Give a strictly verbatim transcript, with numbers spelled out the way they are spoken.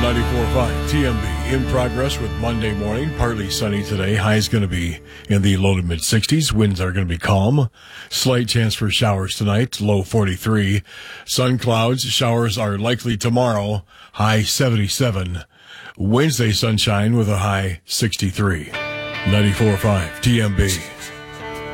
ninety-four point five T M B in progress with Monday morning. Partly sunny today. High is going to be in the low to mid sixties. Winds are going to be calm. Slight chance for showers tonight. Low forty-three. Sun clouds. Showers are likely tomorrow. High seventy-seven. Wednesday sunshine with a high sixty-three. ninety-four point five T M B.